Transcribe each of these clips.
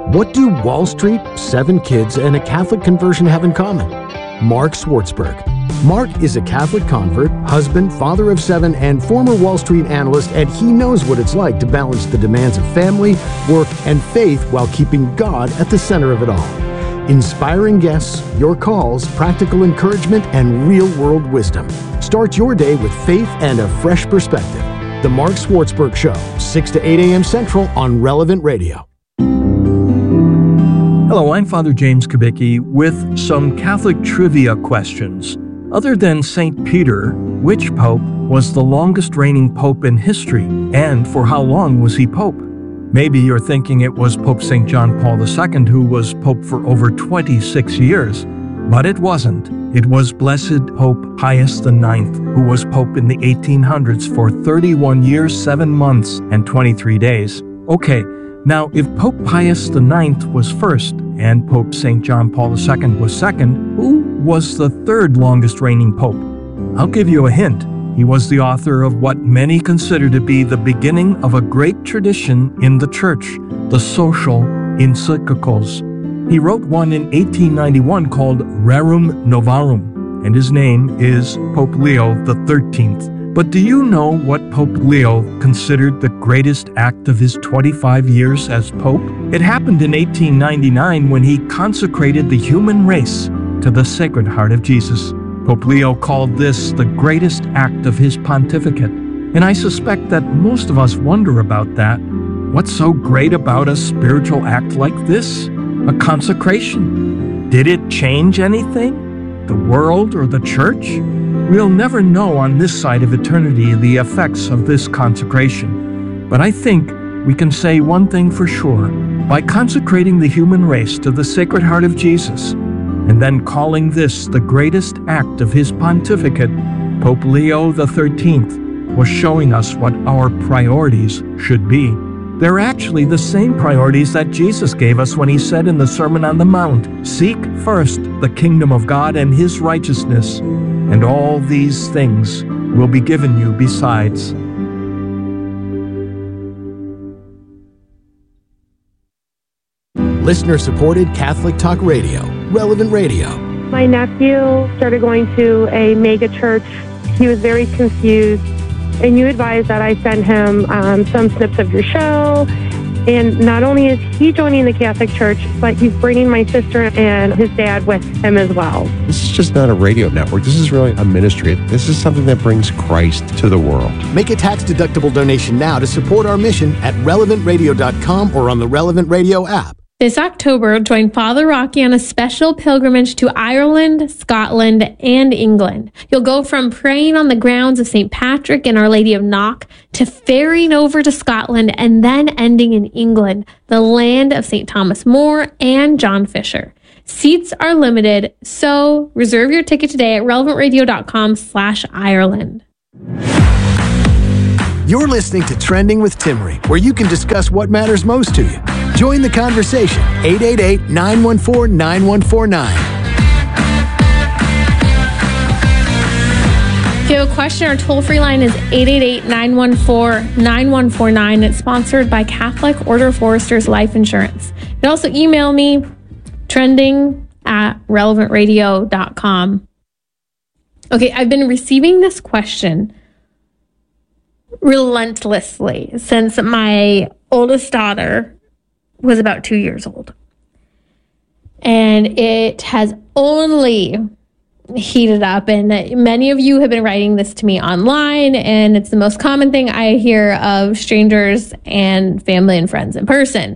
What do Wall Street, 7 kids, and a Catholic conversion have in common? Mark Swartzberg. Mark is a Catholic convert, husband, father of 7, and former Wall Street analyst, and he knows what it's like to balance the demands of family, work, and faith while keeping God at the center of it all. Inspiring guests, your calls, practical encouragement, and real-world wisdom. Start your day with faith and a fresh perspective. The Mark Swartzberg Show, 6 to 8 a.m. Central on Relevant Radio. Hello, I'm Father James Kubicki with some Catholic trivia questions. Other than St. Peter, which pope was the longest reigning pope in history, and for how long was he pope? Maybe you're thinking it was Pope St. John Paul II, who was pope for over 26 years. But it wasn't. It was Blessed Pope Pius IX, who was pope in the 1800s for 31 years, 7 months, and 23 days. Okay, now if Pope Pius IX was first and Pope St. John Paul II was second, who was the third longest reigning pope? I'll give you a hint. He was the author of what many consider to be the beginning of a great tradition in the Church, the social encyclicals. He wrote one in 1891 called Rerum Novarum, and his name is Pope Leo XIII. But do you know what Pope Leo considered the greatest act of his 25 years as Pope? It happened in 1899 when he consecrated the human race to the Sacred Heart of Jesus. Pope Leo called this the greatest act of his pontificate, and I suspect that most of us wonder about that. What's so great about a spiritual act like this? A consecration? Did it change anything? The world or the Church? We'll never know on this side of eternity the effects of this consecration. But I think we can say one thing for sure. By consecrating the human race to the Sacred Heart of Jesus, and then calling this the greatest act of his pontificate, Pope Leo XIII was showing us what our priorities should be. They're actually the same priorities that Jesus gave us when he said in the Sermon on the Mount, "Seek first the kingdom of God and his righteousness, and all these things will be given you besides." Listener-supported Catholic Talk Radio, Relevant Radio. My nephew started going to a mega church. He was very confused, and you advised that I send him some snips of your show. And not only is he joining the Catholic Church, but he's bringing my sister and his dad with him as well. This is just not a radio network. This is really a ministry. This is something that brings Christ to the world. Make a tax-deductible donation now to support our mission at relevantradio.com or on the Relevant Radio app. This October, join Father Rocky on a special pilgrimage to Ireland, Scotland, and England. You'll go from praying on the grounds of St. Patrick and Our Lady of Knock to ferrying over to Scotland and then ending in England, the land of St. Thomas More and John Fisher. Seats are limited, so reserve your ticket today at relevantradio.com/Ireland. You're listening to Trending with Timmerie, where you can discuss what matters most to you. Join the conversation, 888-914-9149. If you have a question, our toll-free line is 888-914-9149. It's sponsored by Catholic Order of Foresters Life Insurance. You can also email me, trending@relevantradio.com. Okay, I've been receiving this question relentlessly since my oldest daughter was about 2 years old. And it has only heated up, and many of you have been writing this to me online, and it's the most common thing I hear of strangers and family and friends in person.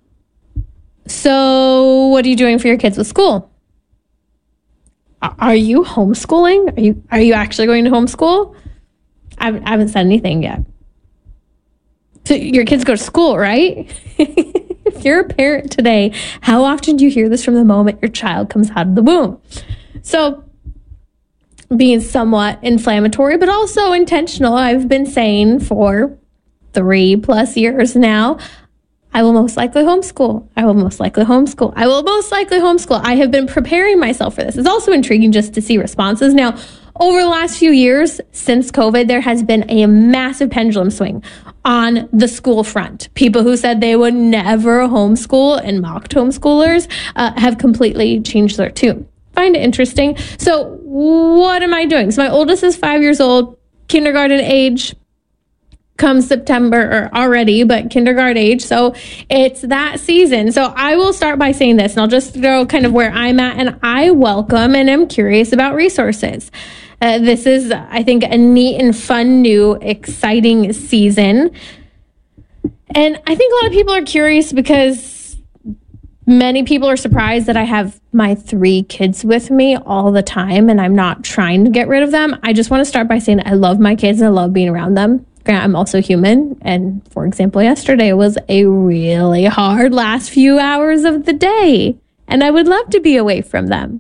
So what are you doing for your kids with school? Are you homeschooling? Are you actually going to homeschool? I haven't said anything yet. So your kids go to school, right? If you're a parent today, how often do you hear this from the moment your child comes out of the womb? So being somewhat inflammatory, but also intentional, I've been saying for 3+ years now, I will most likely homeschool. I will most likely homeschool. I will most likely homeschool. I have been preparing myself for this. It's also intriguing just to see responses. Now, over the last few years since COVID, there has been a massive pendulum swing on the school front. People who said they would never homeschool and mocked homeschoolers have completely changed their tune. Find it interesting. So what am I doing? So my oldest is 5 years old, kindergarten age. Come September, or already, but kindergarten age. So it's that season. So I will start by saying this, and I'll just throw kind of where I'm at, and I welcome and am curious about resources. This is, I think, a neat and fun, new, exciting season. And I think a lot of people are curious because many people are surprised that I have my 3 kids with me all the time, and I'm not trying to get rid of them. I just want to start by saying I love my kids and I love being around them. I'm also human. And for example, yesterday was a really hard last few hours of the day, and I would love to be away from them.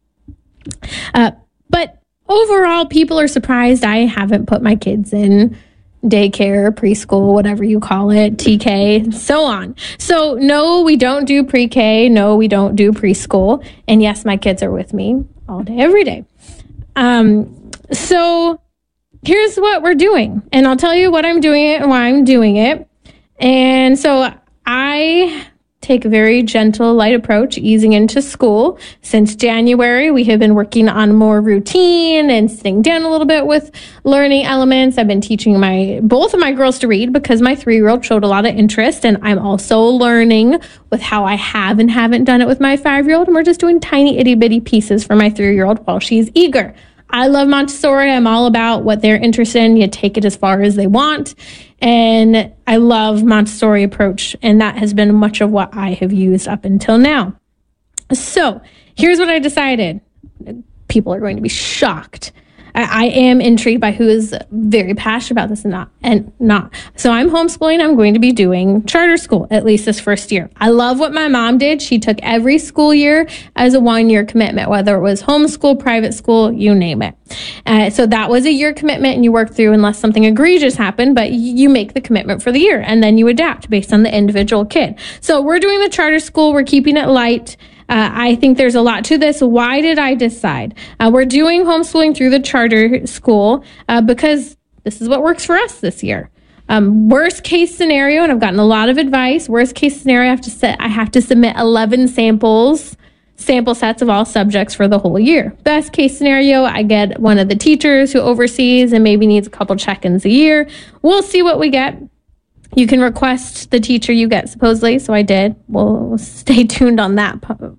But overall, people are surprised I haven't put my kids in daycare, preschool, whatever you call it, TK, so on. So no, we don't do pre-K. No, we don't do preschool. And yes, my kids are with me all day, every day. So here's what we're doing, and I'll tell you what I'm doing it and why I'm doing it. And so I take a very gentle, light approach, easing into school. Since January, we have been working on more routine and sitting down a little bit with learning elements. I've been teaching both of my girls to read because my 3-year-old showed a lot of interest, and I'm also learning with how I have and haven't done it with my 5-year-old, and we're just doing tiny itty bitty pieces for my 3-year-old while she's eager. I love Montessori. I'm all about what they're interested in. You take it as far as they want. And I love Montessori approach. And that has been much of what I have used up until now. So here's what I decided. People are going to be shocked. I am intrigued by who is very passionate about this and not. So I'm homeschooling. I'm going to be doing charter school, at least this first year. I love what my mom did. She took every school year as a 1-year commitment, whether it was homeschool, private school, you name it. So that was a year commitment, and you work through unless something egregious happened, but you make the commitment for the year, and then you adapt based on the individual kid. So we're doing the charter school. We're keeping it light. I think there's a lot to this. Why did I decide? We're doing homeschooling through the charter school because this is what works for us this year. Worst case scenario, and I've gotten a lot of advice, worst case scenario, I have to submit 11 sample sets of all subjects for the whole year. Best case scenario, I get one of the teachers who oversees and maybe needs a couple check-ins a year. We'll see what we get. You can request the teacher you get, supposedly, so I did. We'll stay tuned on that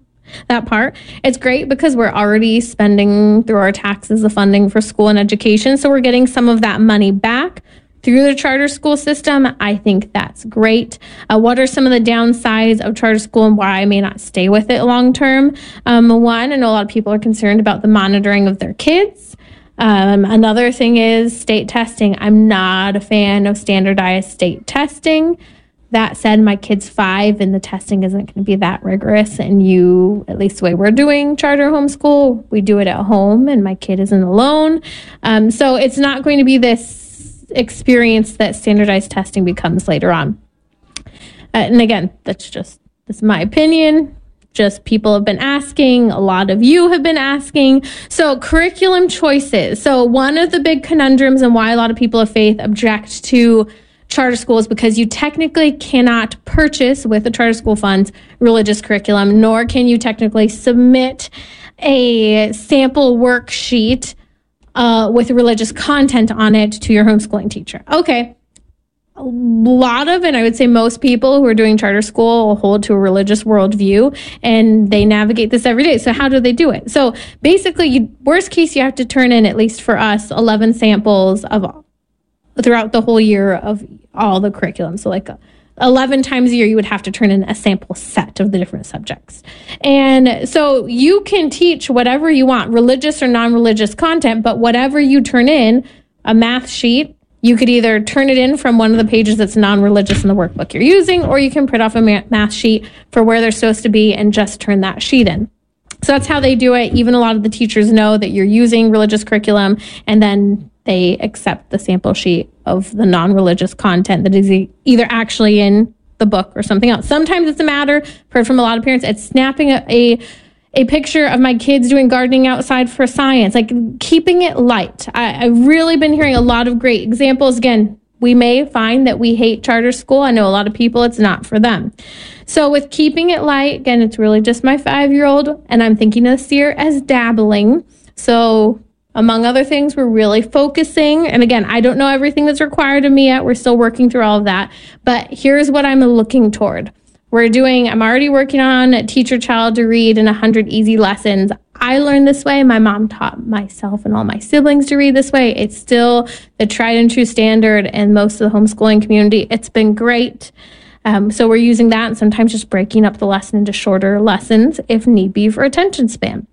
part. It's great because we're already spending through our taxes the funding for school and education, so we're getting some of that money back through the charter school system. I think that's great. What are some of the downsides of charter school and why I may not stay with it long term? One, I know a lot of people are concerned about the monitoring of their kids. Another thing is state testing. I'm not a fan of standardized state testing. That said, my kid's 5 and the testing isn't going to be that rigorous. And at least the way we're doing charter homeschool, we do it at home and my kid isn't alone. So it's not going to be this experience that standardized testing becomes later on. And again, that's my opinion. Just people have been asking, a lot of you have been asking. So curriculum choices. So one of the big conundrums and why a lot of people of faith object to charter schools because you technically cannot purchase with the charter school funds religious curriculum, nor can you technically submit a sample worksheet with religious content on it to your homeschooling teacher. Okay. A lot of, and I would say most people who are doing charter school hold to a religious worldview and they navigate this every day. So how do they do it? So basically, worst case, you have to turn in, at least for us, 11 samples throughout the whole year of all the curriculum. So 11 times a year, you would have to turn in a sample set of the different subjects. And so you can teach whatever you want, religious or non-religious content, but whatever you turn in, a math sheet, you could either turn it in from one of the pages that's non-religious in the workbook you're using, or you can print off a math sheet for where they're supposed to be and just turn that sheet in. So that's how they do it. Even a lot of the teachers know that you're using religious curriculum, and then they accept the sample sheet of the non-religious content that is either actually in the book or something else. Sometimes it's a matter, I've heard from a lot of parents, it's snapping a a picture of my kids doing gardening outside for science, like keeping it light. I've really been hearing a lot of great examples. Again, we may find that we hate charter school. I know a lot of people, it's not for them. So with keeping it light, again, it's really just my 5-year-old, and I'm thinking of this year as dabbling. So among other things, we're really focusing. And again, I don't know everything that's required of me yet. We're still working through all of that. But here's what I'm looking toward. I'm already working on Teach Your Child to Read in 100 Easy Lessons. I learned this way. My mom taught myself and all my siblings to read this way. It's still the tried and true standard in most of the homeschooling community. It's been great. So we're using that and sometimes just breaking up the lesson into shorter lessons if need be for attention span.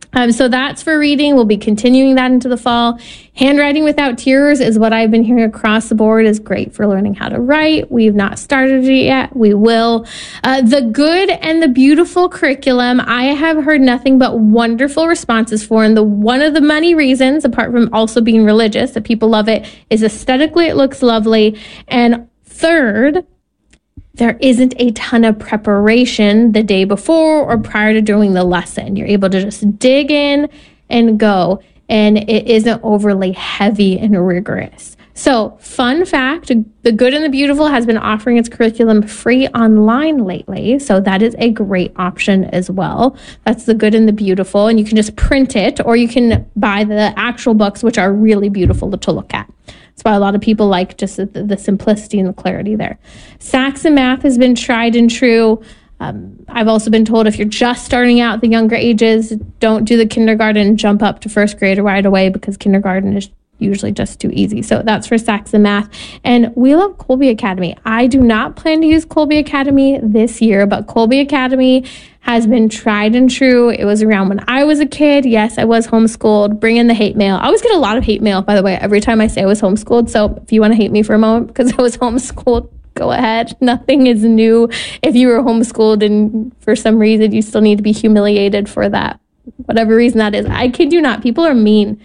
So that's for reading. We'll be continuing that into the fall. Handwriting without tears is what I've been hearing across the board is great for learning how to write. We've not started it yet. We will. The Good and the Beautiful curriculum, I have heard nothing but wonderful responses for. And one of the many reasons, apart from also being religious, that people love it, is aesthetically it looks lovely. And third, there isn't a ton of preparation the day before or prior to doing the lesson. You're able to just dig in and go, and it isn't overly heavy and rigorous. So, fun fact, The Good and the Beautiful has been offering its curriculum free online lately, so that is a great option as well. That's The Good and the Beautiful, and you can just print it, or you can buy the actual books, which are really beautiful to look at. That's why a lot of people like just the simplicity and the clarity there. Saxon Math has been tried and true. I've also been told if you're just starting out at the younger ages, don't do the kindergarten, jump up to first grade right away because kindergarten is usually just too easy. So that's for Saxon Math. And we love Colby Academy. I do not plan to use Colby Academy this year, but Colby Academy has been tried and true. It was around when I was a kid. Yes, I was homeschooled. Bring in the hate mail. I always get a lot of hate mail, by the way, every time I say I was homeschooled. So if you want to hate me for a moment because I was homeschooled, go ahead. Nothing is new. If you were homeschooled and for some reason you still need to be humiliated for that, whatever reason that is, I kid you not. People are mean.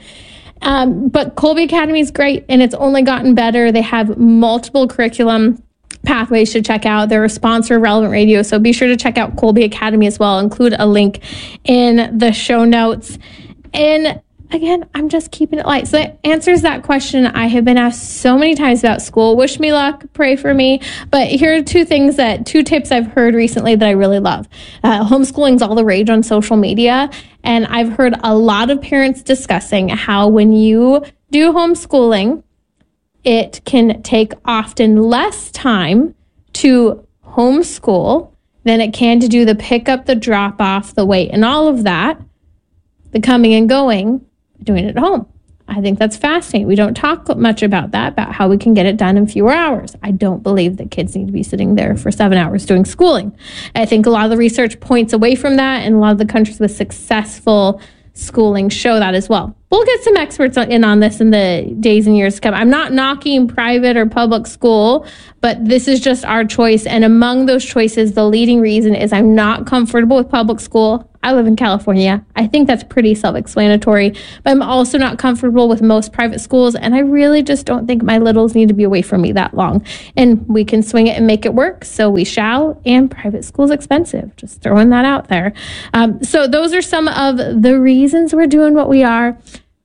But Colby Academy is great, and it's only gotten better. They have multiple curriculum pathways to check out. They're a sponsor of Relevant Radio, so be sure to check out Colby Academy as well. I'll include a link in the show notes. And again, I'm just keeping it light. So that answers that question I have been asked so many times about school. Wish me luck, pray for me. But here are two tips I've heard recently that I really love. Homeschooling's all the rage on social media. And I've heard a lot of parents discussing how when you do homeschooling, it can take often less time to homeschool than it can to do the pick up, the drop off, the wait, and all of that, the coming and going, doing it at home. I think that's fascinating. We don't talk much about that, about how we can get it done in fewer hours. I don't believe that kids need to be sitting there for 7 hours doing schooling. I think a lot of the research points away from that, and a lot of the countries with successful schooling show that as well. We'll get some experts in on this in the days and years to come. I'm not knocking private or public school, but this is just our choice. And among those choices, the leading reason is I'm not comfortable with public school. I live in California. I think that's pretty self-explanatory, but I'm also not comfortable with most private schools. And I really just don't think my littles need to be away from me that long. And we can swing it and make it work. So we shall. And private school's expensive. Just throwing that out there. So those are some of the reasons we're doing what we are.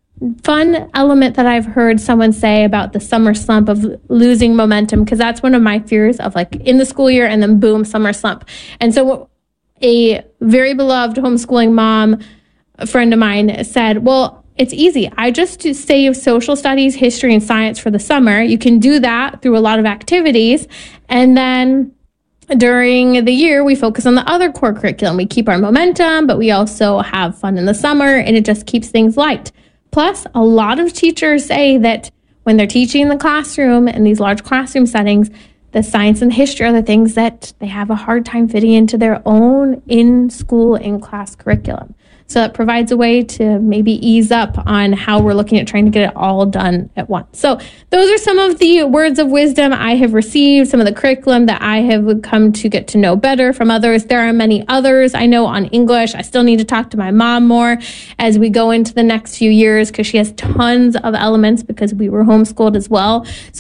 Fun element that I've heard someone say about the summer slump of losing momentum, because that's one of my fears of like in the school year and then boom, summer slump. And so a very beloved homeschooling mom, a friend of mine, said, well, it's easy. I just save social studies, history, and science for the summer. You can do that through a lot of activities. And then during the year, we focus on the other core curriculum. We keep our momentum, but we also have fun in the summer, and it just keeps things light. Plus, a lot of teachers say that when they're teaching in the classroom in these large classroom settings, the science and history are the things that they have a hard time fitting into their own in-school, in-class curriculum. So that provides a way to maybe ease up on how we're looking at trying to get it all done at once. So those are some of the words of wisdom I have received, some of the curriculum that I have come to get to know better from others. There are many others I know on English. I still need to talk to my mom more as we go into the next few years because she has tons of elements because we were homeschooled as well. So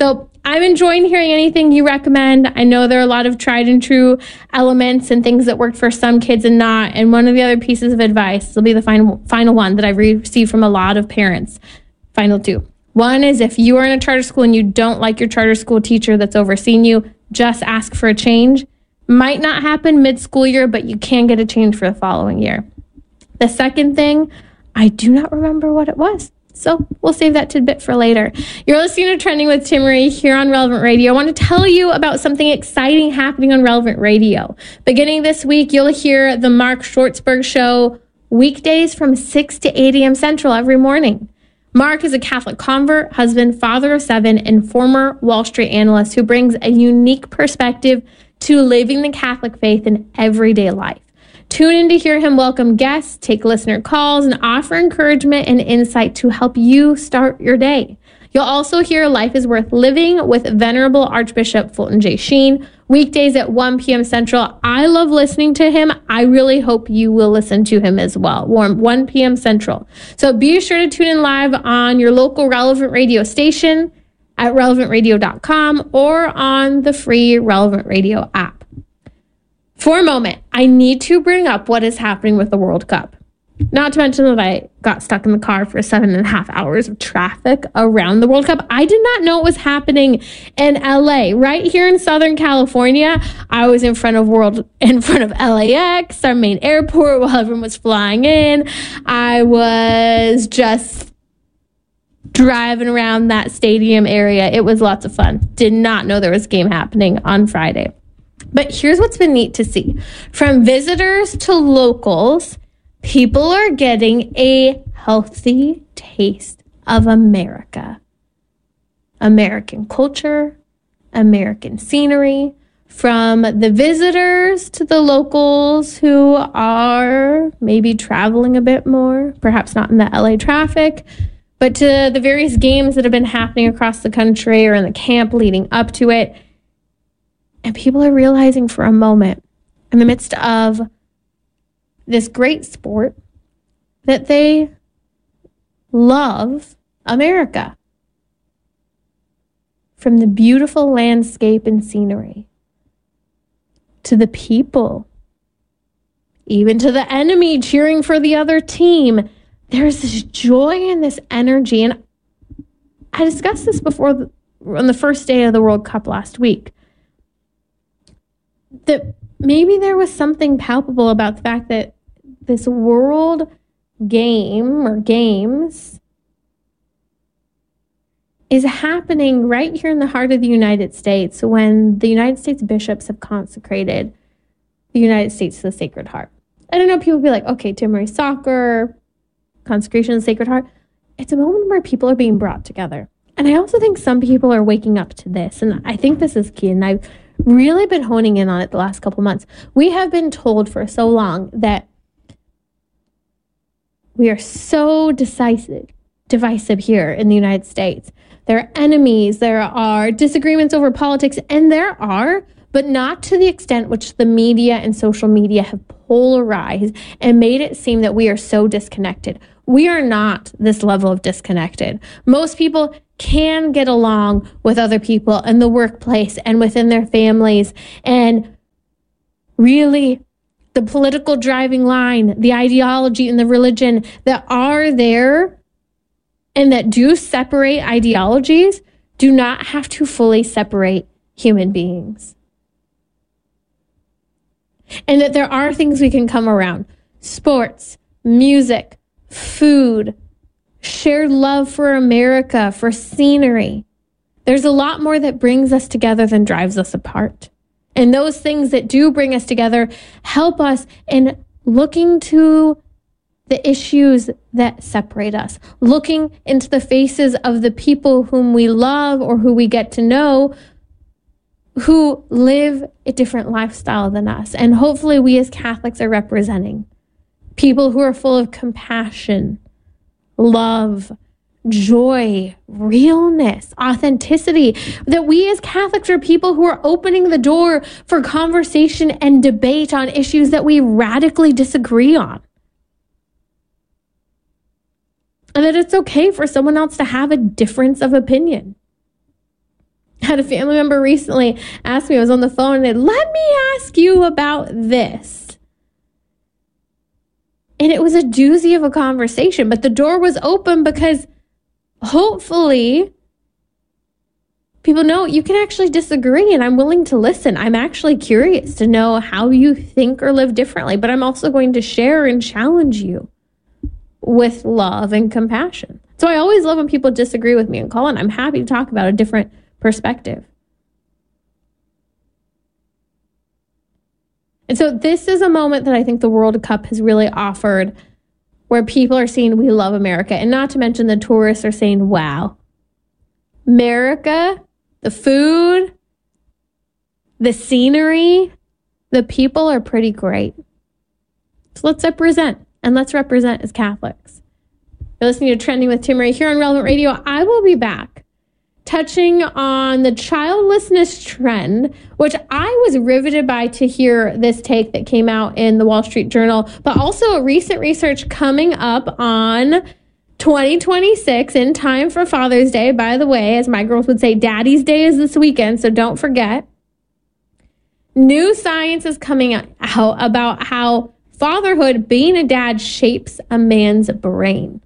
I'm enjoying hearing anything you recommend. I know there are a lot of tried and true elements and things that worked for some kids and not. And one of the other pieces of advice will be the final one that I've received from a lot of parents. Final two. One is if you are in a charter school and you don't like your charter school teacher that's overseeing you, just ask for a change. Might not happen mid-school year, but you can get a change for the following year. The second thing, I do not remember what it was. So we'll save that tidbit for later. You're listening to Trending with Timmerie here on Relevant Radio. I want to tell you about something exciting happening on Relevant Radio. Beginning this week, you'll hear the Mark Schwartzberg Show weekdays from 6 to 8 a.m. Central every morning. Mark is a Catholic convert, husband, father of 7, and former Wall Street analyst who brings a unique perspective to living the Catholic faith in everyday life. Tune in to hear him welcome guests, take listener calls, and offer encouragement and insight to help you start your day. You'll also hear Life is Worth Living with Venerable Archbishop Fulton J. Sheen, weekdays at 1 p.m. Central. I love listening to him. I really hope you will listen to him as well. 1 p.m. Central. So be sure to tune in live on your local Relevant Radio station at relevantradio.com or on the free Relevant Radio app. For a moment, I need to bring up what is happening with the World Cup. Not to mention that I got stuck in the car for 7.5 hours of traffic around the World Cup. I did not know it was happening in LA. Right here in Southern California, I was in front of LAX, our main airport, while everyone was flying in. I was just driving around that stadium area. It was lots of fun. Did not know there was a game happening on Friday. But here's what's been neat to see. From visitors to locals, people are getting a healthy taste of America. American culture, American scenery. From the visitors to the locals who are maybe traveling a bit more, perhaps not in the LA traffic, but to the various games that have been happening across the country or in the camp leading up to it. And people are realizing for a moment, in the midst of this great sport, that they love America. From the beautiful landscape and scenery, to the people, even to the enemy cheering for the other team, there's this joy and this energy. And I discussed this before on the first day of the World Cup last week. That maybe there was something palpable about the fact that this world game or games is happening right here in the heart of the United States when the United States bishops have consecrated the United States to the Sacred Heart. I don't know, people be like, okay, Timmerie, soccer, consecration of the Sacred Heart. It's a moment where people are being brought together. And I also think some people are waking up to this. And I think this is key. And I've really been honing in on it the last couple months. We have been told for so long that we are so divisive here in the United States. There are enemies, there are disagreements over politics, and there are, but not to the extent which the media and social media have polarized and made it seem that we are so disconnected. We are not this level of disconnected. Most people can get along with other people in the workplace and within their families. And really, the political driving line, the ideology and the religion that are there and that do separate ideologies do not have to fully separate human beings. And that there are things we can come around. Sports, music, food, shared love for America, for scenery. There's a lot more that brings us together than drives us apart. And those things that do bring us together help us in looking to the issues that separate us, looking into the faces of the people whom we love or who we get to know who live a different lifestyle than us. And hopefully we as Catholics are representing people who are full of compassion, love, joy, realness, authenticity, that we as Catholics are people who are opening the door for conversation and debate on issues that we radically disagree on. And that it's okay for someone else to have a difference of opinion. I had a family member recently ask me, I was on the phone, and they said, let me ask you about this. And it was a doozy of a conversation, but the door was open because hopefully people know you can actually disagree, and I'm willing to listen. I'm actually curious to know how you think or live differently, but I'm also going to share and challenge you with love and compassion. So I always love when people disagree with me and call in. I'm happy to talk about a different perspective. And so this is a moment that I think the World Cup has really offered, where people are saying, we love America. And not to mention the tourists are saying, wow, America, the food, the scenery, the people are pretty great. So let's represent, and let's represent as Catholics. You're listening to Trending with Timmerie here on Relevant Radio. I will be back touching on the childlessness trend, which I was riveted by to hear this take that came out in the Wall Street Journal, but also recent research coming up on 2026 in time for Father's Day. By the way, as my girls would say, Daddy's Day is this weekend, so don't forget. New science is coming out about how fatherhood, being a dad, shapes a man's brain.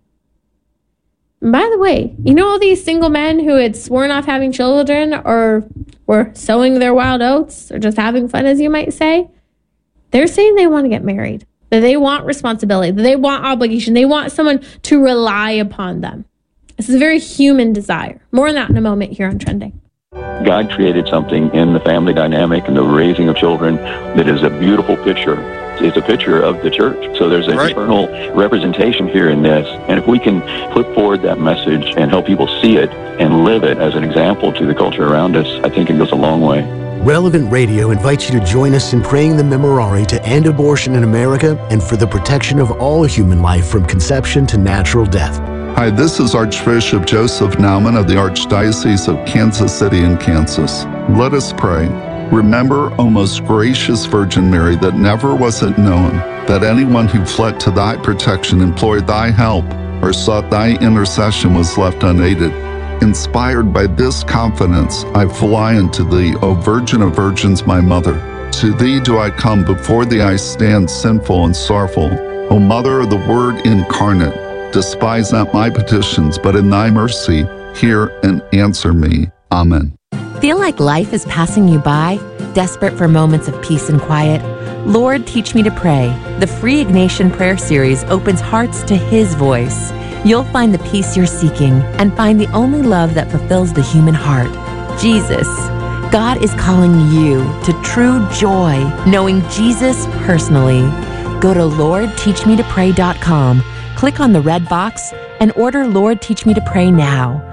And by the way, you know all these single men who had sworn off having children or were sowing their wild oats or just having fun, as you might say? They're saying they want to get married. That they want responsibility, that they want obligation, they want someone to rely upon them. This is a very human desire. More on that in a moment here on Trending. God created something in the family dynamic and the raising of children that is a beautiful picture. It's a picture of the church. So there's an eternal representation here in this. And if we can put forward that message and help people see it and live it as an example to the culture around us, I think it goes a long way. Relevant Radio invites you to join us in praying the Memorare to end abortion in America and for the protection of all human life from conception to natural death. Hi, this is Archbishop Joseph Naumann of the Archdiocese of Kansas City in Kansas. Let us pray. Remember, O most gracious Virgin Mary, that never was it known that anyone who fled to thy protection, implored thy help, or sought thy intercession was left unaided. Inspired by this confidence, I fly unto thee, O Virgin of Virgins, my Mother. To thee do I come, before thee I stand sinful and sorrowful. O Mother of the Word incarnate, despise not my petitions, but in thy mercy hear and answer me. Amen. Feel like life is passing you by? Desperate for moments of peace and quiet? Lord, Teach Me to Pray. The free Ignatian prayer series opens hearts to His voice. You'll find the peace you're seeking and find the only love that fulfills the human heart, Jesus. God is calling you to true joy, knowing Jesus personally. Go to LordTeachMeToPray.com, click on the red box, and order Lord Teach Me to Pray now.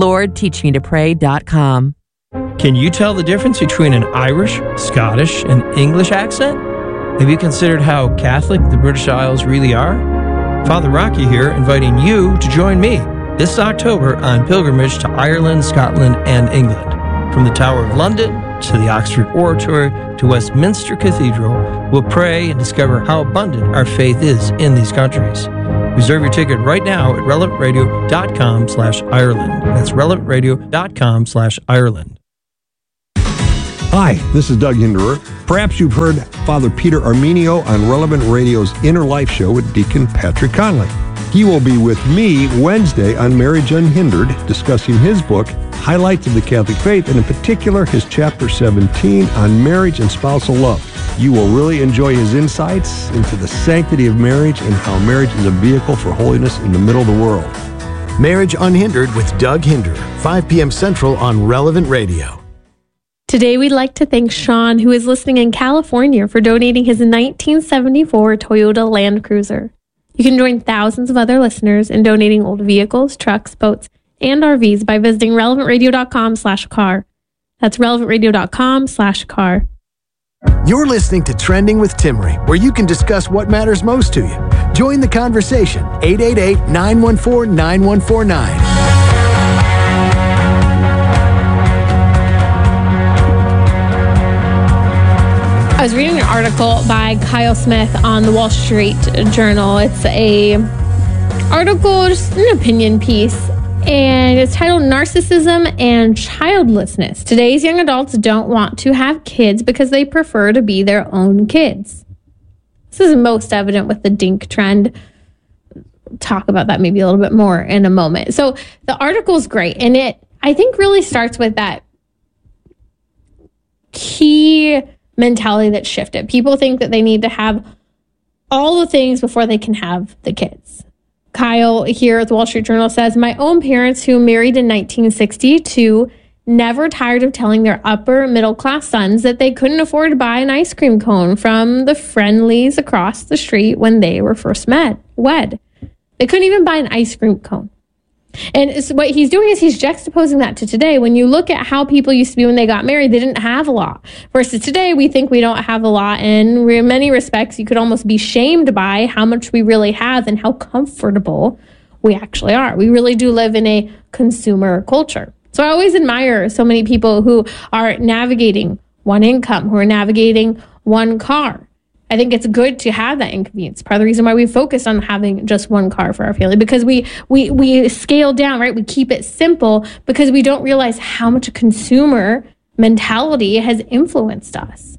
LordTeachMeToPray.com. Can you tell the difference between an Irish, Scottish, and English accent? Have you considered how Catholic the British Isles really are? Father Rocky here, inviting you to join me this October on pilgrimage to Ireland, Scotland, and England. From the Tower of London to the Oxford Oratory to Westminster Cathedral, we'll pray and discover how abundant our faith is in these countries. Reserve your ticket right now at relevantradio.com/Ireland. That's relevantradio.com/Ireland. Hi, this is Doug Hinderer. Perhaps you've heard Father Peter Armenio on Relevant Radio's Inner Life Show with Deacon Patrick Conley. He will be with me Wednesday on Marriage Unhindered, discussing his book, Highlights of the Catholic Faith, and in particular his chapter 17 on marriage and spousal love. You will really enjoy his insights into the sanctity of marriage and how marriage is a vehicle for holiness in the middle of the world. Marriage Unhindered with Doug Hinderer, 5 p.m. Central on Relevant Radio. Today, we'd like to thank Sean, who is listening in California, for donating his 1974 Toyota Land Cruiser. You can join thousands of other listeners in donating old vehicles, trucks, boats, and RVs by visiting relevantradio.com/car. That's relevantradio.com/car. You're listening to Trending with Timmerie, where you can discuss what matters most to you. Join the conversation, 888-914-9149. I was reading an article by Kyle Smith on the Wall Street Journal. It's a article, just an opinion piece, And it's titled Narcissism and Childlessness. Today's young adults don't want to have kids because they prefer to be their own kids. This is most evident with the DINK trend. We'll talk about that maybe a little bit more in a moment. So the article is great. And it, I think, really starts with that key mentality that shifted. People think that they need to have all the things before they can have the kids. Kyle here at the Wall Street Journal says, my own parents who married in 1962 never tired of telling their upper middle class sons that they couldn't afford to buy an ice cream cone from the Friendlies across the street when they were first wed. They couldn't even buy an ice cream cone. And so what he's doing is he's juxtaposing that to today. When you look at how people used to be when they got married, they didn't have a lot. Versus today, we think we don't have a lot. And in many respects, you could almost be shamed by how much we really have and how comfortable we actually are. We really do live in a consumer culture. So I always admire so many people who are navigating one income, who are navigating one car. I think it's good to have that inconvenience. Part of the reason why we focus on having just one car for our family, because we scale down, right? We keep it simple because we don't realize how much a consumer mentality has influenced us.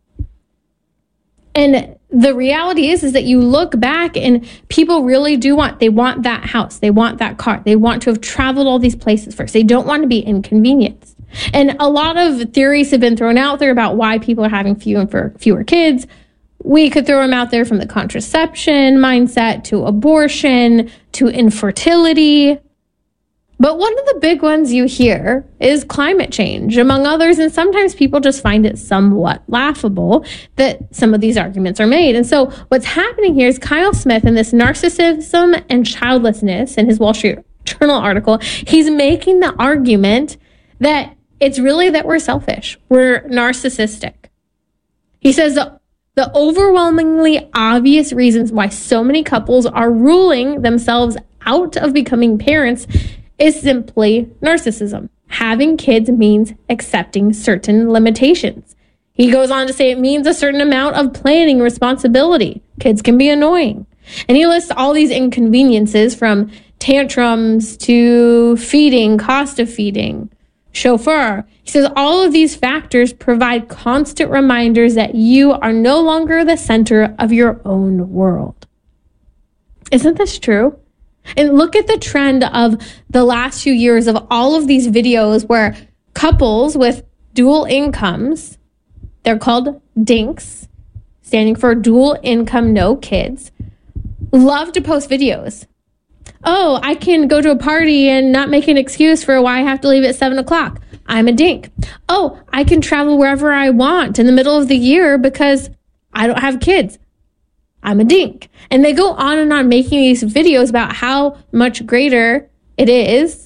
And the reality is that you look back and people really do they want that house. They want that car. They want to have traveled all these places first. They don't want to be inconvenienced. And a lot of theories have been thrown out there about why people are having fewer kids. We could throw them out there, from the contraception mindset to abortion to infertility. But one of the big ones you hear is climate change, among others. And sometimes people just find it somewhat laughable that some of these arguments are made. And so what's happening here is Kyle Smith, in this Narcissism and Childlessness, in his Wall Street Journal article, he's making the argument that it's really that we're selfish. We're narcissistic. He says the overwhelmingly obvious reasons why so many couples are ruling themselves out of becoming parents is simply narcissism. Having kids means accepting certain limitations. He goes on to say it means a certain amount of planning responsibility. Kids can be annoying. And he lists all these inconveniences, from tantrums to feeding, cost of feeding, chauffeur. He says all of these factors provide constant reminders that you are no longer the center of your own world. Isn't this true? And look at the trend of the last few years of all of these videos where couples with dual incomes, they're called DINKs, standing for dual income, no kids, love to post videos. Oh, I can go to a party and not make an excuse for why I have to leave at 7 o'clock. I'm a DINK. Oh, I can travel wherever I want in the middle of the year because I don't have kids. I'm a DINK. And they go on and on making these videos about how much greater it is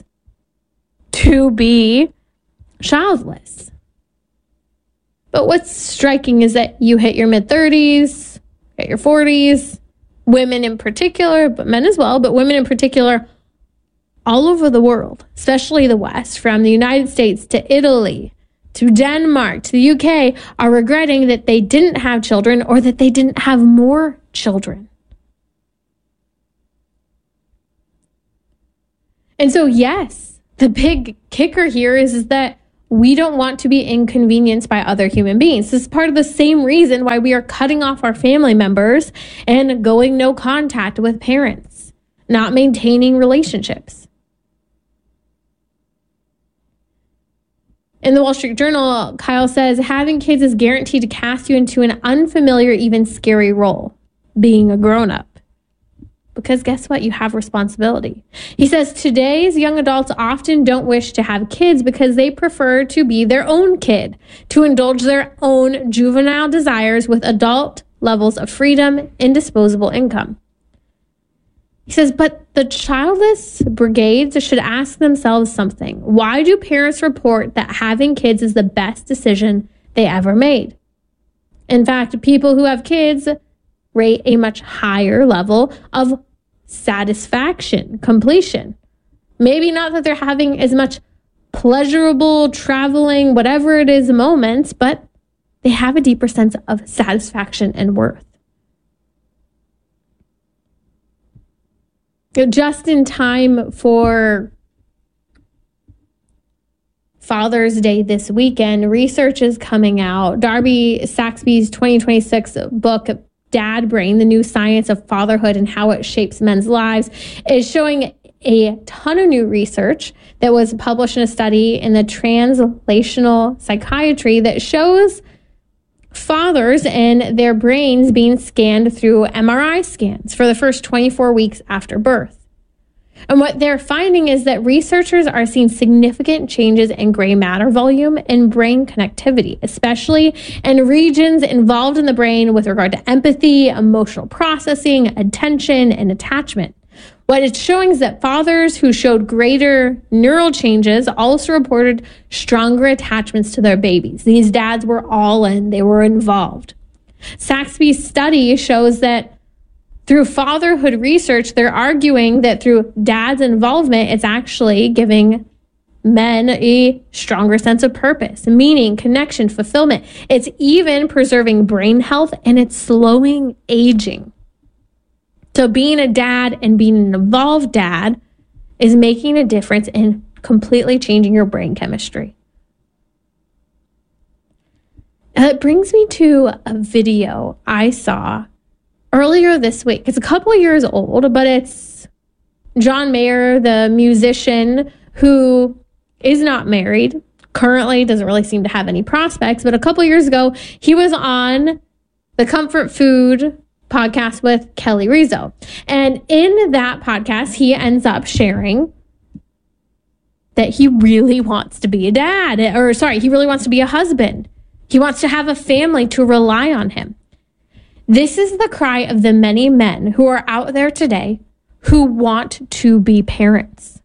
to be childless. But what's striking is that you hit your mid-30s, hit your 40s, women in particular, but men as well, but women in particular, all over the world, especially the West, from the United States to Italy to Denmark to the UK, are regretting that they didn't have children or that they didn't have more children. And so, yes, the big kicker here is that we don't want to be inconvenienced by other human beings. This is part of the same reason why we are cutting off our family members and going no contact with parents, not maintaining relationships. In the Wall Street Journal, Kyle says, having kids is guaranteed to cast you into an unfamiliar, even scary role, being a grown-up. Because guess what? You have responsibility. He says today's young adults often don't wish to have kids because they prefer to be their own kid, to indulge their own juvenile desires with adult levels of freedom and disposable income. He says, but the childless brigades should ask themselves something. Why do parents report that having kids is the best decision they ever made? In fact, people who have kids rate a much higher level of satisfaction, completion. Maybe not that they're having as much pleasurable traveling, whatever it is, moments, but they have a deeper sense of satisfaction and worth. Just in time for Father's Day this weekend. Research is coming out. Darby Saxby's 2026 book, Dad Brain, The New Science of Fatherhood and How It Shapes Men's Lives, is showing a ton of new research that was published in a study in the Translational Psychiatry that shows fathers and their brains being scanned through MRI scans for the first 24 weeks after birth. And what they're finding is that researchers are seeing significant changes in gray matter volume and brain connectivity, especially in regions involved in the brain with regard to empathy, emotional processing, attention, and attachment. What it's showing is that fathers who showed greater neural changes also reported stronger attachments to their babies. These dads were all in, they were involved. Saxby's study shows that through fatherhood research, they're arguing that through dad's involvement, it's actually giving men a stronger sense of purpose, meaning, connection, fulfillment. It's even preserving brain health, and it's slowing aging. So being a dad and being an involved dad is making a difference in completely changing your brain chemistry. It brings me to a video I saw earlier this week. It's a couple of years old, but it's John Mayer, the musician who is not married, currently doesn't really seem to have any prospects, but a couple of years ago, he was on the Comfort Food podcast with Kelly Rizzo. And in that podcast, he ends up sharing that he really wants to be a dad, he really wants to be a husband. He wants to have a family to rely on him. This is the cry of the many men who are out there today who want to be parents.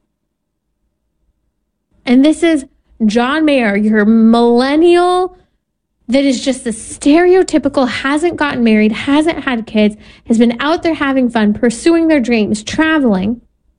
And this is John Mayer, your millennial that is just the stereotypical, hasn't gotten married, hasn't had kids, has been out there having fun, pursuing their dreams, traveling.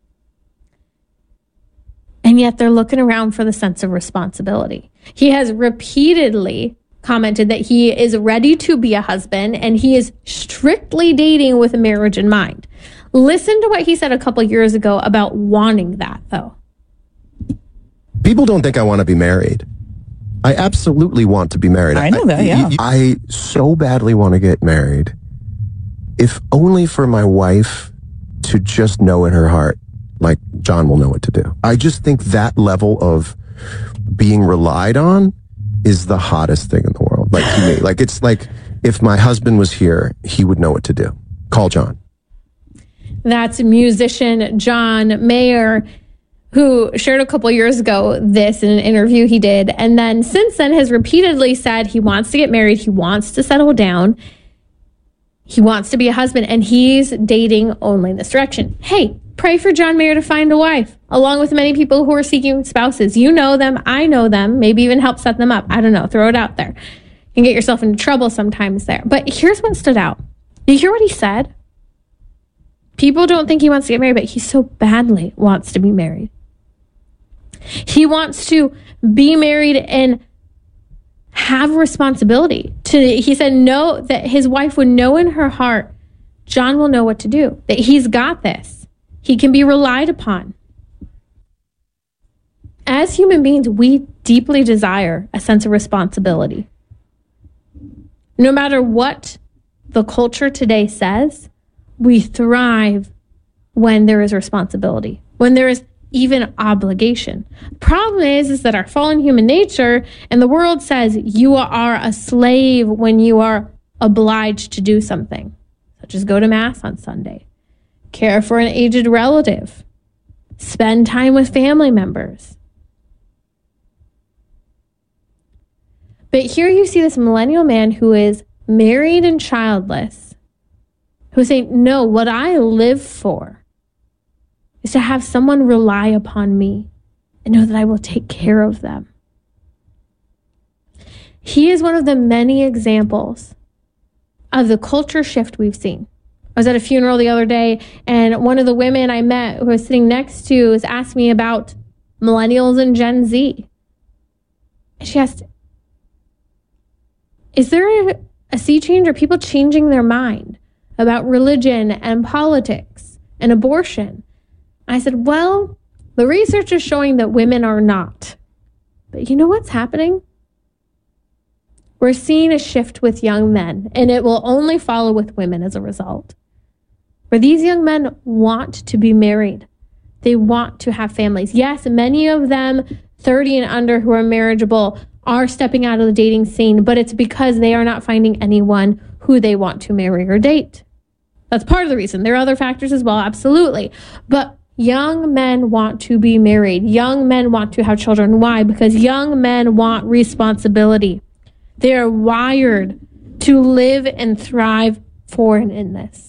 And yet they're looking around for the sense of responsibility. He has repeatedly commented that he is ready to be a husband and he is strictly dating with a marriage in mind. Listen to what he said a couple years ago about wanting that, though. People don't think I want to be married. I absolutely want to be married. I know that, yeah. I so badly want to get married, if only for my wife to just know in her heart, like, John will know what to do. I just think that level of being relied on is the hottest thing in the world. Like, to me, like, it's like if my husband was here, he would know what to do. Call John. That's musician John Mayer, who shared a couple years ago this in an interview he did. And then since then has repeatedly said he wants to get married. He wants to settle down. He wants to be a husband, and he's dating only in this direction. Hey, pray for John Mayer to find a wife, along with many people who are seeking spouses. You know them. I know them. Maybe even help set them up. I don't know. Throw it out there. You can get yourself into trouble sometimes there. But here's what stood out. Did you hear what he said? People don't think he wants to get married, but he so badly wants to be married. He wants to be married and have responsibility. He said no, that his wife would know in her heart, John will know what to do, that he's got this. He can be relied upon. As human beings, we deeply desire a sense of responsibility. No matter what the culture today says, we thrive when there is responsibility, when there is even obligation. The problem is that our fallen human nature and the world says you are a slave when you are obliged to do something, such as go to mass on Sunday, care for an aged relative, spend time with family members. But here you see this millennial man who is married and childless, who's saying, no, what I live for is to have someone rely upon me and know that I will take care of them. He is one of the many examples of the culture shift we've seen. I was at a funeral the other day, and one of the women I met who I was sitting next to was asked me about millennials and Gen Z. And she asked, is there a sea change? Are people changing their mind about religion and politics and abortion? I said, well, the research is showing that women are not. But you know what's happening? We're seeing a shift with young men, and it will only follow with women as a result, where these young men want to be married. They want to have families. Yes, many of them 30 and under who are marriageable are stepping out of the dating scene, but it's because they are not finding anyone who they want to marry or date. That's part of the reason. There are other factors as well, absolutely. But young men want to be married. Young men want to have children. Why? Because young men want responsibility. They are wired to live and thrive for and in this.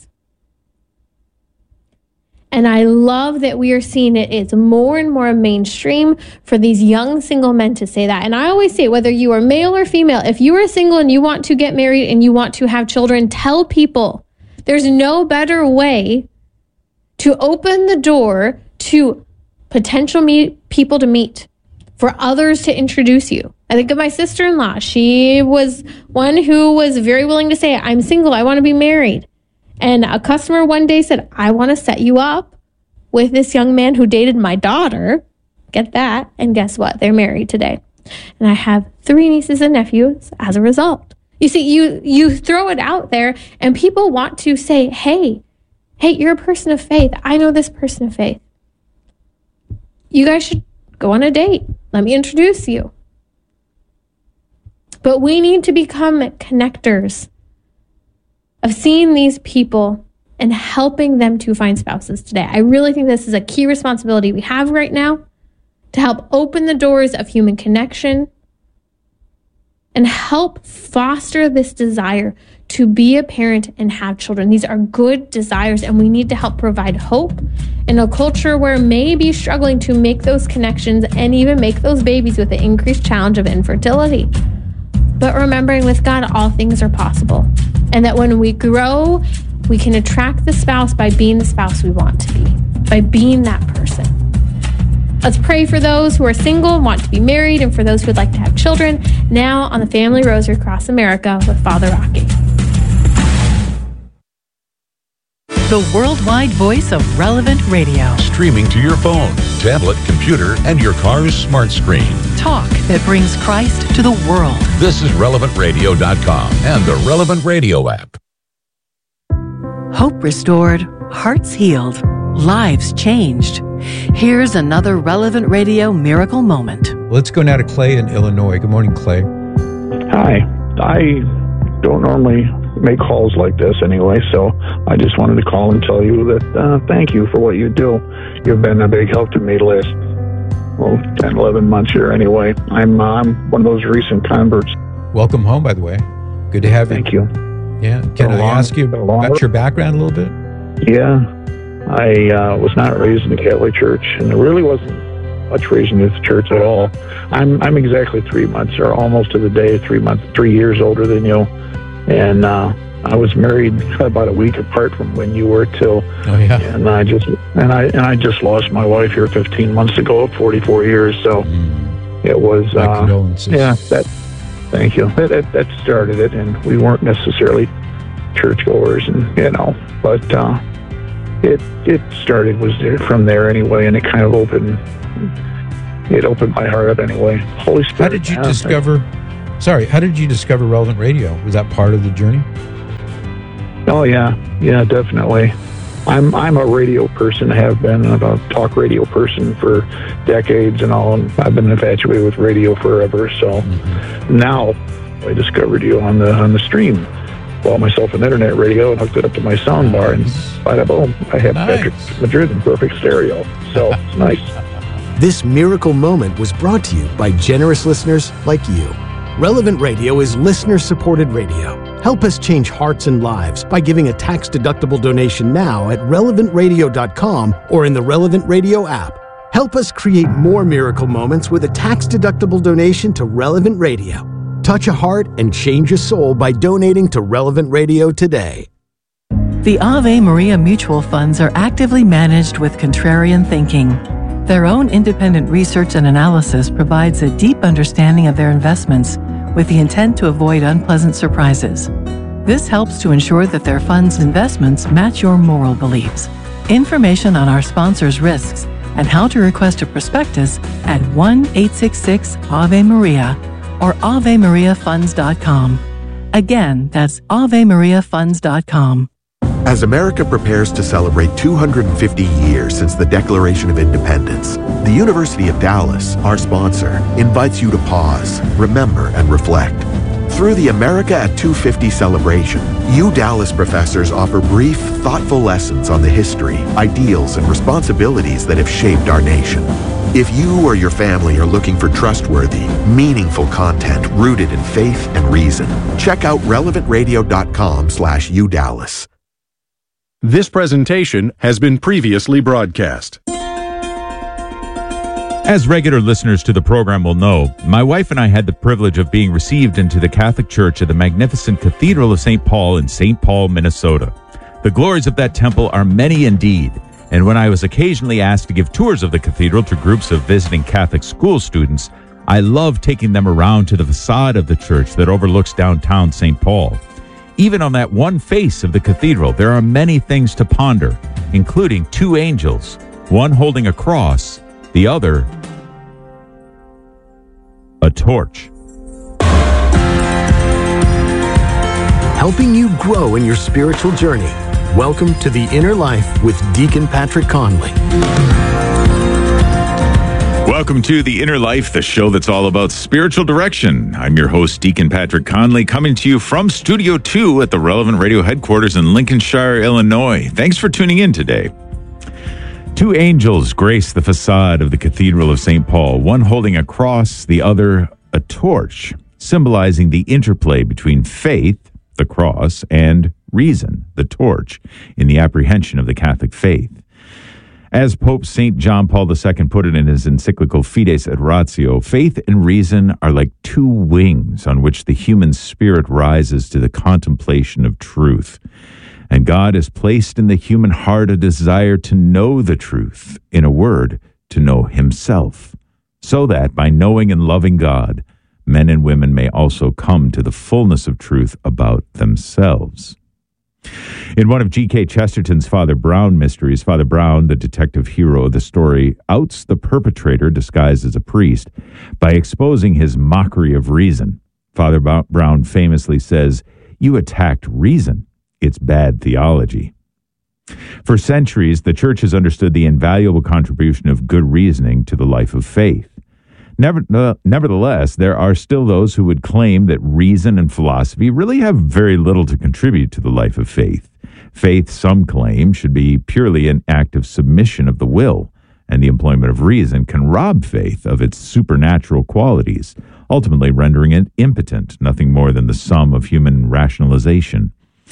And I love that we are seeing it. It's more and more mainstream for these young single men to say that. And I always say, whether you are male or female, if you are single and you want to get married and you want to have children, tell people there's no better way to open the door to potential people to meet, for others to introduce you. I think of my sister-in-law. She was one who was very willing to say, I'm single, I want to be married. And a customer one day said, I want to set you up with this young man who dated my daughter. Get that. And guess what? They're married today. And I have 3 nieces and nephews as a result. You see, you throw it out there and people want to say, hey, you're a person of faith. I know this person of faith. You guys should go on a date. Let me introduce you. But we need to become connectors of seeing these people and helping them to find spouses today. I really think this is a key responsibility we have right now to help open the doors of human connection and help foster this desire to be a parent and have children. These are good desires, and we need to help provide hope in a culture where maybe struggling to make those connections and even make those babies with the increased challenge of infertility. But remembering with God, all things are possible. And that when we grow, we can attract the spouse by being the spouse we want to be, by being that person. Let's pray for those who are single and want to be married, and for those who would like to have children, now on the Family Rosary Across America with Father Rocky. The worldwide voice of Relevant Radio. Streaming to your phone, tablet, computer, and your car's smart screen. Talk that brings Christ to the world. This is RelevantRadio.com and the Relevant Radio app. Hope restored, hearts healed, lives changed. Here's another Relevant Radio miracle moment. Let's go now to Clay in Illinois. Good morning, Clay. Hi. I don't normally make calls like this anyway, so I just wanted to call and tell you that thank you for what you do. You've been a big help to me the last 10, 11 months here anyway. I'm one of those recent converts. Welcome home, by the way. Good to have you. Thank you. Yeah. Can I ask you about your background a little bit? Yeah. I was not raised in the Catholic Church, and there really wasn't much raised in the church at all. I'm exactly 3 months, or almost to the day, 3 years older than you. And I was married about a week apart from when you were too. Oh yeah. And I just lost my wife here 15 months ago at 44 years. So it was condolences. Yeah. Thank you. That started it, and we weren't necessarily churchgoers, and but it started from there anyway, and it kind of opened my heart up anyway. Holy Spirit. How did you discover? How did you discover Relevant Radio? Was that part of the journey? Oh yeah, definitely. I'm a radio person, have been a talk radio person for decades and all. And I've been infatuated with radio forever. So now I discovered you on the stream. Bought myself an internet radio and hooked it up to my sound bar, and bada boom, I have Patrick Madrid in perfect stereo. So it's nice. This miracle moment was brought to you by generous listeners like you. Relevant Radio is listener-supported radio. Help us change hearts and lives by giving a tax-deductible donation now at relevantradio.com or in the Relevant Radio app. Help us create more miracle moments with a tax-deductible donation to Relevant Radio. Touch a heart and change a soul by donating to Relevant Radio today. The Ave Maria mutual funds are actively managed with contrarian thinking. Their own independent research and analysis provides a deep understanding of their investments with the intent to avoid unpleasant surprises. This helps to ensure that their funds' investments match your moral beliefs. Information on our sponsors' risks and how to request a prospectus at 1-866-AVE-MARIA or AveMariaFunds.com. Again, that's AveMariaFunds.com. As America prepares to celebrate 250 years since the Declaration of Independence, the University of Dallas, our sponsor, invites you to pause, remember, and reflect. Through the America at 250 celebration, Dallas professors offer brief, thoughtful lessons on the history, ideals, and responsibilities that have shaped our nation. If you or your family are looking for trustworthy, meaningful content rooted in faith and reason, check out relevantradio.com/UDallas. This presentation has been previously broadcast. As regular listeners to the program will know, my wife and I had the privilege of being received into the Catholic Church at the magnificent Cathedral of St. Paul in St. Paul, Minnesota. The glories of that temple are many indeed, and when I was occasionally asked to give tours of the cathedral to groups of visiting Catholic school students, I loved taking them around to the facade of the church that overlooks downtown St. Paul. Even on that one face of the cathedral, there are many things to ponder, including two angels, one holding a cross, the other a torch. Helping you grow in your spiritual journey. Welcome to The Inner Life with Deacon Patrick Conley. Welcome to The Inner Life, the show that's all about spiritual direction. I'm your host, Deacon Patrick Conley, coming to you from Studio 2 at the Relevant Radio headquarters in Lincolnshire, Illinois. Thanks for tuning in today. Two angels grace the facade of the Cathedral of St. Paul, one holding a cross, the other a torch, symbolizing the interplay between faith, the cross, and reason, the torch, in the apprehension of the Catholic faith. As Pope St. John Paul II put it in his encyclical Fides et Ratio, faith and reason are like two wings on which the human spirit rises to the contemplation of truth. And God has placed in the human heart a desire to know the truth, in a word, to know himself, so that by knowing and loving God, men and women may also come to the fullness of truth about themselves. In one of G.K. Chesterton's Father Brown mysteries, Father Brown, the detective hero of the story, outs the perpetrator disguised as a priest by exposing his mockery of reason. Father Brown famously says, "You attacked reason. It's bad theology." For centuries, the Church has understood the invaluable contribution of good reasoning to the life of faith. Nevertheless, there are still those who would claim that reason and philosophy really have very little to contribute to the life of faith. Faith, some claim, should be purely an act of submission of the will, and the employment of reason can rob faith of its supernatural qualities, ultimately rendering it impotent, nothing more than the sum of human rationalization.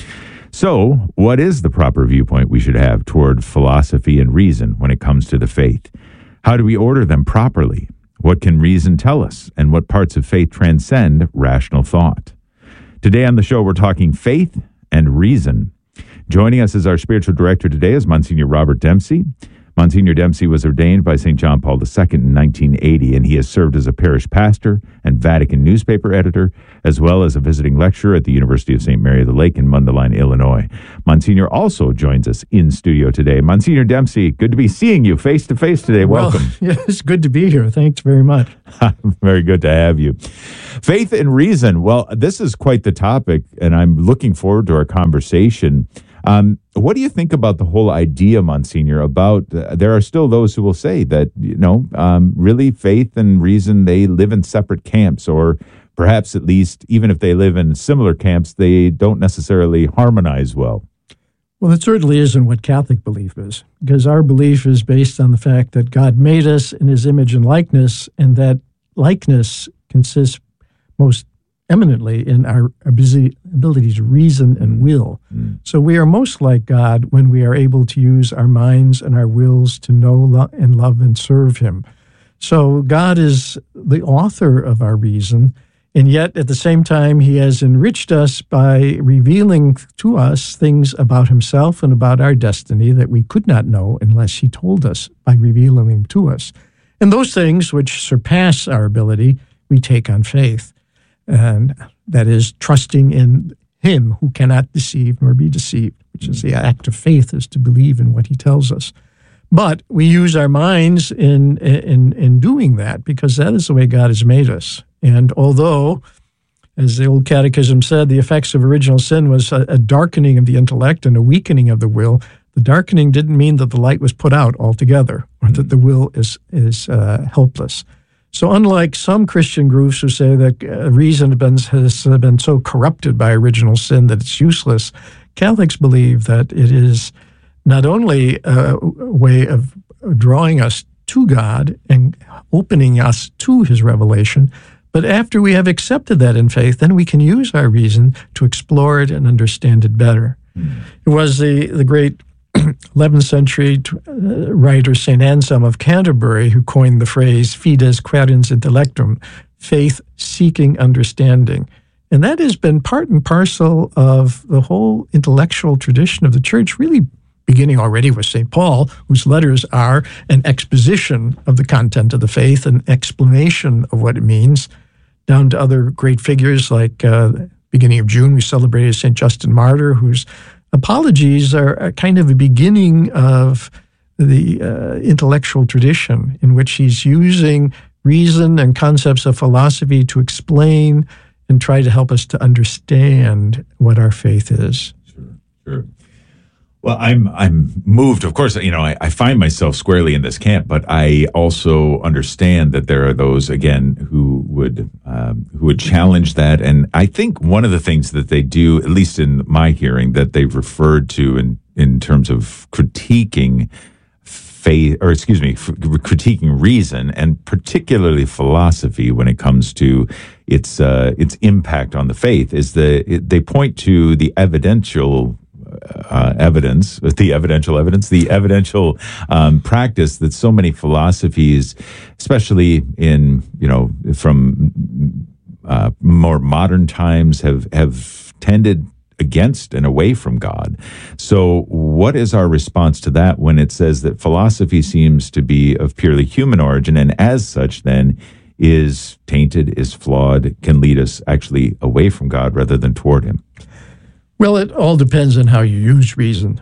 So, what is the proper viewpoint we should have toward philosophy and reason when it comes to the faith? How do we order them properly? What can reason tell us, and what parts of faith transcend rational thought? Today on the show, we're talking faith and reason. Joining us as our spiritual director today is Monsignor Robert Dempsey. Monsignor Dempsey was ordained by St. John Paul II in 1980, and he has served as a parish pastor and Vatican newspaper editor, as well as a visiting lecturer at the University of St. Mary of the Lake in Mundelein, Illinois. Monsignor also joins us in studio today. Monsignor Dempsey, good to be seeing you face-to-face today. Welcome. Well, yeah, it's good to be here. Thanks very much. Very good to have you. Faith and reason. Well, this is quite the topic, and I'm looking forward to our conversation. What do you think about the whole idea, Monsignor, about there are still those who will say that, really faith and reason, they live in separate camps, or perhaps at least even if they live in similar camps, they don't necessarily harmonize well? Well, it certainly isn't what Catholic belief is, because our belief is based on the fact that God made us in his image and likeness, and that likeness consists most eminently in our ability to reason and will. So we are most like God when we are able to use our minds and our wills to know and love and serve him. So God is the author of our reason, and yet at the same time he has enriched us by revealing to us things about himself and about our destiny that we could not know unless he told us by revealing them to us. And those things which surpass our ability, we take on faith. And that is trusting in him who cannot deceive nor be deceived, which is the act of faith, is to believe in what he tells us. But we use our minds in doing that because that is the way God has made us. And although, as the old catechism said, the effects of original sin was a darkening of the intellect and a weakening of the will, the darkening didn't mean that the light was put out altogether or that the will is helpless. So unlike some Christian groups who say that reason has been so corrupted by original sin that it's useless, Catholics believe that it is not only a way of drawing us to God and opening us to his revelation, but after we have accepted that in faith, then we can use our reason to explore it and understand it better. It was the great 11th century writer St. Anselm of Canterbury who coined the phrase fides quaerens intellectum, faith seeking understanding. And that has been part and parcel of the whole intellectual tradition of the church, really beginning already with St. Paul, whose letters are an exposition of the content of the faith, an explanation of what it means, down to other great figures like beginning of June, we celebrated St. Justin Martyr, whose apologies are a kind of a beginning of the intellectual tradition in which he's using reason and concepts of philosophy to explain and try to help us to understand what our faith is. Sure. Well, I'm moved. Of course, I find myself squarely in this camp, but I also understand that there are those, again, who would challenge that. And I think one of the things that they do, at least in my hearing, that they've referred to in terms of critiquing faith, or critiquing reason, and particularly philosophy when it comes to its impact on the faith, is they point to the evidential practice that so many philosophies, especially in from more modern times, have tended against and away from God. So what is our response to that when it says that philosophy seems to be of purely human origin, and as such then is tainted, is flawed, can lead us actually away from God rather than toward him? Well, it all depends on how you use reason.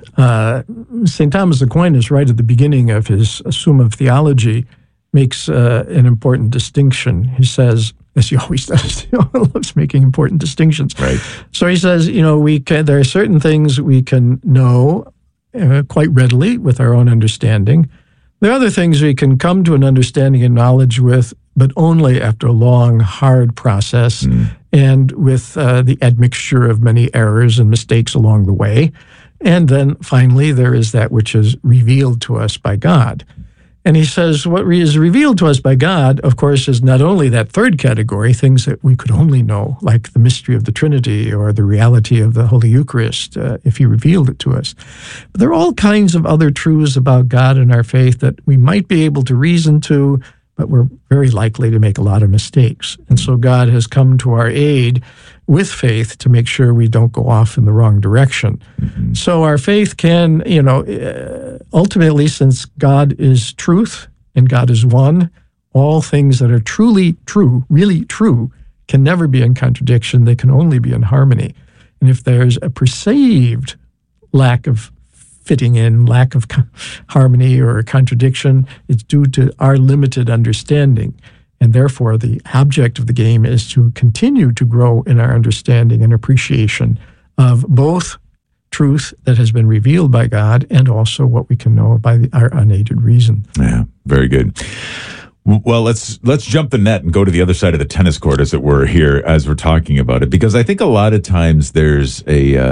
St. Thomas Aquinas, right at the beginning of his Summa of Theology, makes an important distinction. He says, as he always does, he loves making important distinctions. Right. So he says, there are certain things we can know quite readily with our own understanding. There are other things we can come to an understanding and knowledge with, but only after a long, hard process and with the admixture of many errors and mistakes along the way. And then finally, there is that which is revealed to us by God. And he says what is revealed to us by God, of course, is not only that third category, things that we could only know, like the mystery of the Trinity or the reality of the Holy Eucharist, if he revealed it to us. But there are all kinds of other truths about God and our faith that we might be able to reason to, but we're very likely to make a lot of mistakes. And so God has come to our aid with faith to make sure we don't go off in the wrong direction. Mm-hmm. So our faith can, ultimately, since God is truth and God is one, all things that are truly true, really true, can never be in contradiction. They can only be in harmony. And if there's a perceived lack of fitting in, lack of harmony or contradiction, it's due to our limited understanding. And therefore, the object of the game is to continue to grow in our understanding and appreciation of both truth that has been revealed by God and also what we can know by our unaided reason. Yeah, very good. Well, let's jump the net and go to the other side of the tennis court, as it were, here as we're talking about it, because I think a lot of times there's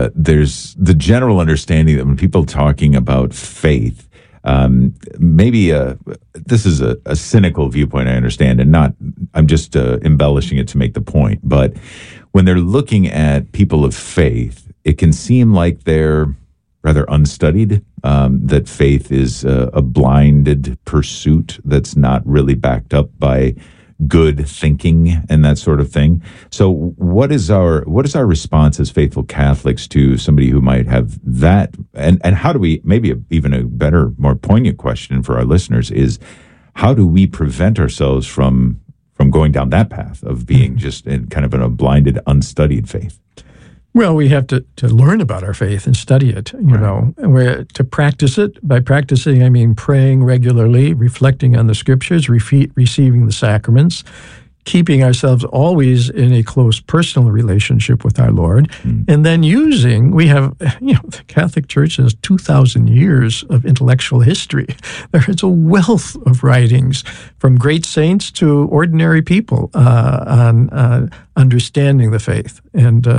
the general understanding that when people talking about faith, maybe this is a cynical viewpoint, I understand, and I'm just embellishing it to make the point. But when they're looking at people of faith, it can seem like they're rather unstudied, that faith is a blinded pursuit that's not really backed up by good thinking and that sort of thing. So what is our response as faithful Catholics to somebody who might have that? And how do we, maybe even a better, more poignant question for our listeners is, how do we prevent ourselves from going down that path of being just in kind of a blinded, unstudied faith? Well, we have to learn about our faith and study it, you know, and to practice it. By practicing, I mean praying regularly, reflecting on the scriptures, receiving the sacraments, keeping ourselves always in a close personal relationship with our Lord, and then we have, the Catholic Church has 2,000 years of intellectual history. There is a wealth of writings from great saints to ordinary people on understanding the faith. And,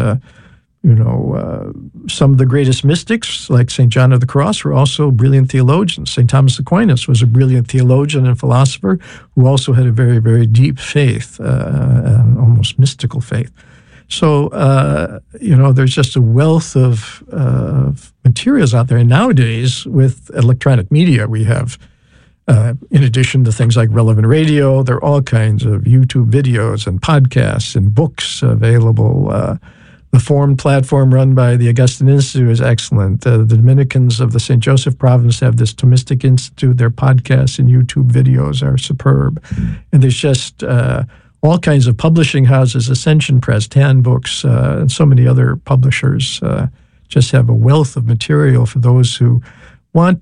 some of the greatest mystics, like St. John of the Cross, were also brilliant theologians. St. Thomas Aquinas was a brilliant theologian and philosopher who also had a very, very deep faith, almost mystical faith. So, there's just a wealth of materials out there. And nowadays, with electronic media, we have, in addition to things like Relevant Radio, there are all kinds of YouTube videos and podcasts and books available. The Formed platform run by the Augustine Institute is excellent. The Dominicans of the St. Joseph province have this Thomistic Institute. Their podcasts and YouTube videos are superb. And there's just all kinds of publishing houses, Ascension Press, Tan Books, and so many other publishers just have a wealth of material for those who want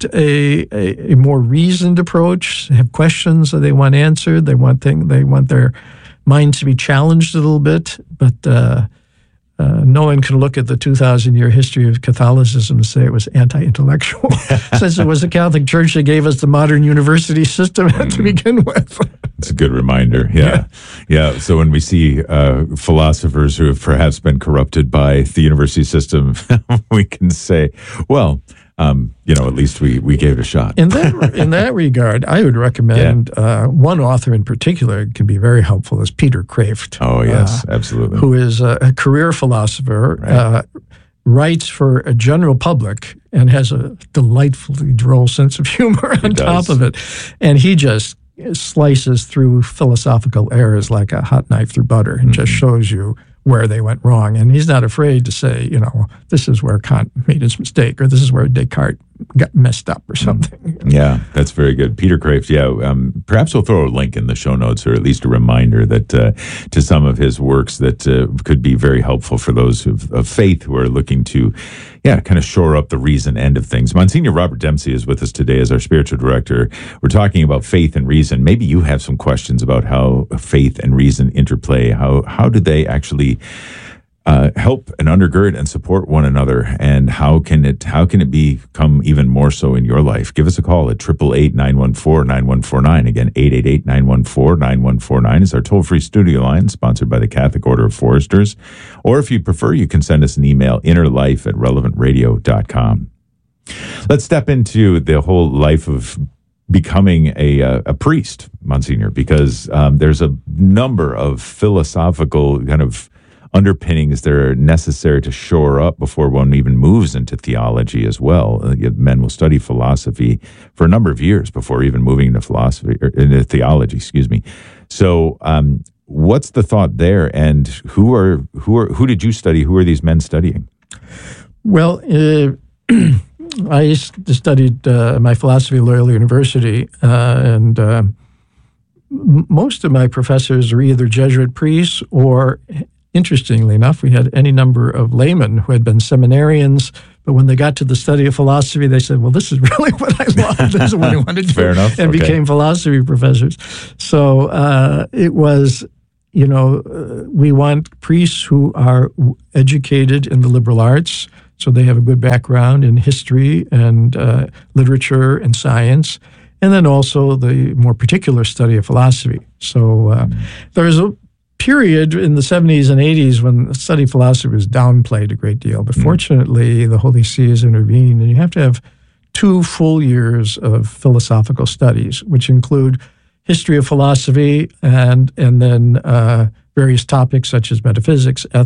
a more reasoned approach, have questions that they want answered. They want their minds to be challenged a little bit, but no one can look at the 2,000-year history of Catholicism and say it was anti-intellectual, since it was the Catholic Church that gave us the modern university system to begin with. It's a good reminder. Yeah. So when we see philosophers who have perhaps been corrupted by the university system, we can say, well, at least we gave it a shot. In that regard, I would recommend one author in particular can be very helpful is Peter Kreeft. Oh, yes, absolutely. Who is a career philosopher, writes for a general public, and has a delightfully droll sense of humor on top of it. And he just slices through philosophical errors like a hot knife through butter and just shows you where they went wrong. And he's not afraid to say, this is where Kant made his mistake, or this is where Descartes got messed up or something. Yeah, that's very good. Peter Kreeft, perhaps we'll throw a link in the show notes, or at least a reminder that to some of his works that could be very helpful for those of faith who are looking to, kind of shore up the reason end of things. Monsignor Robert Dempsey is with us today as our spiritual director. We're talking about faith and reason. Maybe you have some questions about how faith and reason interplay. How do they actually help and undergird and support one another, and how can it become even more so in your life? Give us a call at 888-914-9149. Again, 888-914-9149 is our toll-free studio line, sponsored by the Catholic Order of Foresters. Or if you prefer, you can send us an email, innerlife@relevantradio.com. Let's step into the whole life of becoming a priest, Monsignor, because there's a number of philosophical kind of underpinnings that are necessary to shore up before one even moves into theology as well. Men will study philosophy for a number of years before even moving into into theology. So, what's the thought there? And who did you study? Who are these men studying? Well, I studied my philosophy at Loyola University, and most of my professors were either Jesuit priests or, interestingly enough, we had any number of laymen who had been seminarians, but when they got to the study of philosophy, they said, well, this is really what I love. This is what I want to do. Fair enough. And became philosophy professors. So it was, we want priests who are educated in the liberal arts, so they have a good background in history and literature and science, and then also the more particular study of philosophy. So there's a period in the 70s and 80s when the study of philosophy was downplayed a great deal. But fortunately, the Holy See has intervened, and you have to have 2 full years of philosophical studies, which include history of philosophy and then various topics such as metaphysics,